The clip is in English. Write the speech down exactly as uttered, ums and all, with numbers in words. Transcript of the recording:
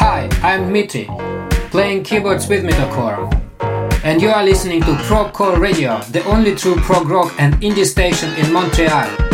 Hi, I'm Dmitry, playing keyboards with Metalcore. And you are listening to Prog Core Radio, the only true prog rock and indie station in Montreal.